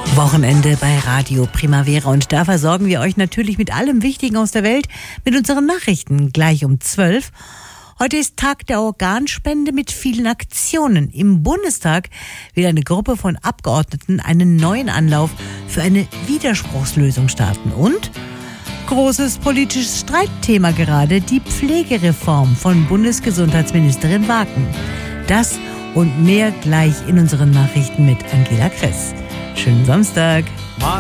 Wochenende bei Radio Primavera und da versorgen wir euch natürlich mit allem Wichtigen aus der Welt mit unseren Nachrichten gleich um 12. Heute ist Tag der Organspende mit vielen Aktionen. Im Bundestag will eine Gruppe von Abgeordneten einen neuen Anlauf für eine Widerspruchslösung starten. Und großes politisches Streitthema gerade, die Pflegereform von Bundesgesundheitsministerin Waken. Das und mehr gleich in unseren Nachrichten mit Angela Kress. Schönen Samstag.